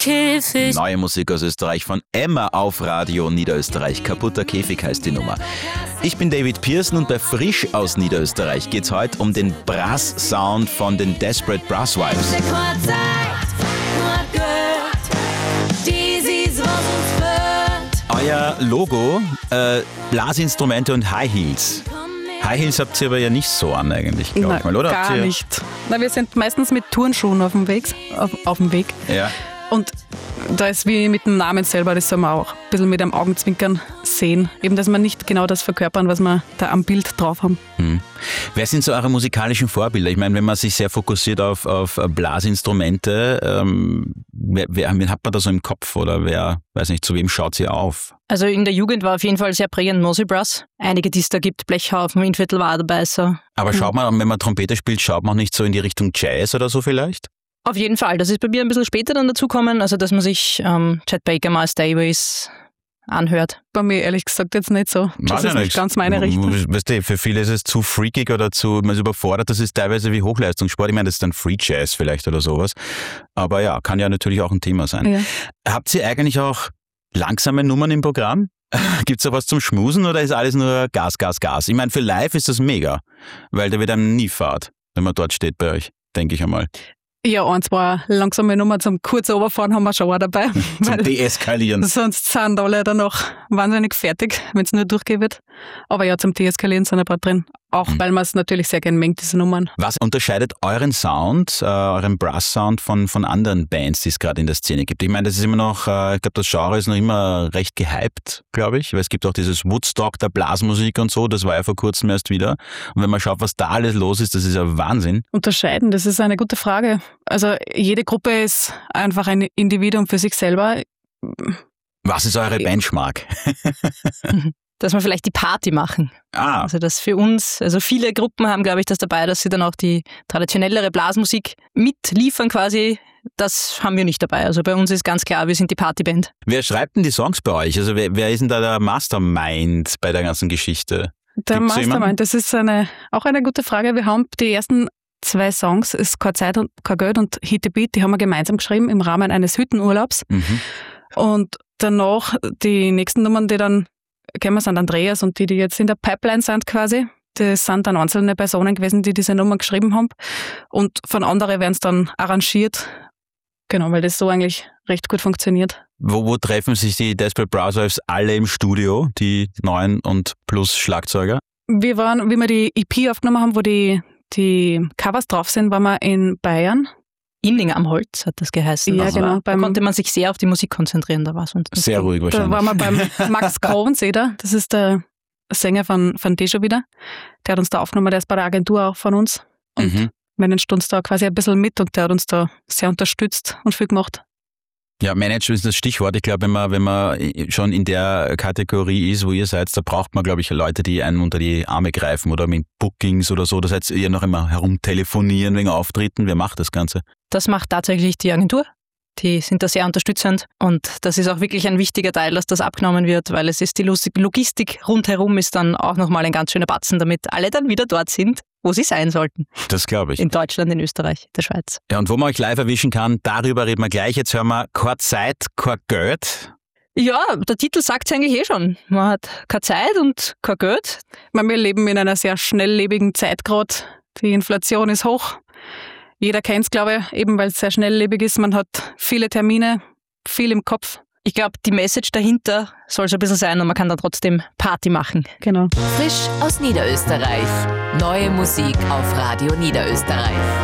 Käfig. Neue Musik aus Österreich von Emma auf Radio Niederösterreich. Kaputter Käfig heißt die Nummer. Ich bin David Pearson und bei Frisch aus Niederösterreich geht es heute um den Brass-Sound von den Desperate Brasswives. Euer Logo, Blasinstrumente und High Heels. High Heels habt ihr aber ja nicht so an eigentlich, glaube ich mal, oder? Gar nicht. Na, wir sind meistens mit Turnschuhen auf dem Weg. Ja. Und da ist wie mit dem Namen selber, das soll man auch ein bisschen mit einem Augenzwinkern sehen. Eben, dass wir nicht genau das verkörpern, was wir da am Bild drauf haben. Wer sind so eure musikalischen Vorbilder? Ich meine, wenn man sich sehr fokussiert auf Blasinstrumente, wen hat man da so im Kopf? Oder wer, weiß nicht, zu wem schaut sie auf? Also in der Jugend war auf jeden Fall sehr prägend Mossy Brass. Einige, die es da gibt, Blechhaufen, Innviertel war dabei. So. Aber schaut man, wenn man Trompete spielt, schaut man auch nicht so in die Richtung Jazz oder so vielleicht? Auf jeden Fall. Das ist bei mir ein bisschen später dann dazugekommen, also dass man sich Chet Baker, Miles Davis anhört. Bei mir ehrlich gesagt jetzt nicht so. Das ist nicht ganz meine Richtung. Weißt du, für viele ist es zu freakig oder man ist überfordert. Das ist teilweise wie Hochleistungssport. Ich meine, das ist dann Free Jazz vielleicht oder sowas. Aber ja, kann ja natürlich auch ein Thema sein. Ja. Habt ihr eigentlich auch langsame Nummern im Programm? Gibt es da was zum Schmusen oder ist alles nur Gas, Gas, Gas? Ich meine, für live ist das mega, weil da wird einem nie fad, wenn man dort steht bei euch, denke ich einmal. Ja, ein, zwei langsame Nummern zum kurz runterfahren haben wir schon auch dabei. Zum Deeskalieren. Sonst sind alle danach wahnsinnig fertig, wenn es nur durchgehen wird. Aber ja, zum Deeskalieren sind ein paar drin. Auch weil man es natürlich sehr gerne mengt, diese Nummern. Was unterscheidet euren Sound, euren Brass-Sound von anderen Bands, die es gerade in der Szene gibt? Ich meine, das ist immer noch, ich glaube, das Genre ist noch immer recht gehypt, glaube ich. Weil es gibt auch dieses Woodstock der Blasmusik und so, das war ja vor kurzem erst wieder. Und wenn man schaut, was da alles los ist, das ist ja Wahnsinn. Unterscheiden, das ist eine gute Frage. Also jede Gruppe ist einfach ein Individuum für sich selber. Was ist eure Benchmark? Dass wir vielleicht die Party machen. Also das für uns, also viele Gruppen haben, glaube ich, das dabei, dass sie dann auch die traditionellere Blasmusik mitliefern quasi. Das haben wir nicht dabei. Also bei uns ist ganz klar, wir sind die Partyband. Wer schreibt denn die Songs bei euch? Also wer ist denn da der Mastermind bei der ganzen Geschichte? Der Gibt's Mastermind, das ist auch eine gute Frage. Wir haben die ersten 2 Songs, ist Keine Zeit und kein Geld und Hit the Beat, die haben wir gemeinsam geschrieben im Rahmen eines Hüttenurlaubs. Und danach die nächsten Nummern, die dann kennen wir, sind Andreas und die jetzt in der Pipeline sind quasi. Das sind dann einzelne Personen gewesen, die diese Nummern geschrieben haben. Und von anderen werden es dann arrangiert. Genau, weil das so eigentlich recht gut funktioniert. Wo treffen sich die Desperate Brasswives alle im Studio, die 9 und plus Schlagzeuger? Wir waren, wie wir die EP aufgenommen haben, wo die Covers drauf sind, waren wir in Bayern. Inning am Holz hat das geheißen. Ja, genau. Da konnte man sich sehr auf die Musik konzentrieren. Da war sonst sehr ruhig wahrscheinlich. Da waren wir beim Max Krovenseder, das ist der Sänger von Deja wieder. Der hat uns da aufgenommen, der ist bei der Agentur auch von uns. Und managt uns da quasi ein bisschen mit und der hat uns da sehr unterstützt und viel gemacht. Ja, Manager ist das Stichwort. Ich glaube, wenn man schon in der Kategorie ist, wo ihr seid, da braucht man, glaube ich, Leute, die einen unter die Arme greifen oder mit Bookings oder so. Da seid ihr noch immer herumtelefonieren wegen Auftritten. Wer macht das Ganze? Das macht tatsächlich die Agentur. Die sind da sehr unterstützend und das ist auch wirklich ein wichtiger Teil, dass das abgenommen wird, weil es ist die Logistik rundherum ist dann auch nochmal ein ganz schöner Batzen, damit alle dann wieder dort sind, wo sie sein sollten. Das glaube ich. In Deutschland, in Österreich, der Schweiz. Ja, und wo man euch live erwischen kann, darüber reden wir gleich. Jetzt hören wir keine Zeit, kein Geld. Ja, der Titel sagt es eigentlich schon. Man hat keine Zeit und kein Geld. Wir leben in einer sehr schnelllebigen Zeit gerade. Die Inflation ist hoch. Jeder kennt es, glaube ich, eben weil es sehr schnelllebig ist. Man hat viele Termine, viel im Kopf. Ich glaube, die Message dahinter soll so ein bisschen sein und man kann dann trotzdem Party machen. Genau. Frisch aus Niederösterreich. Neue Musik auf Radio Niederösterreich.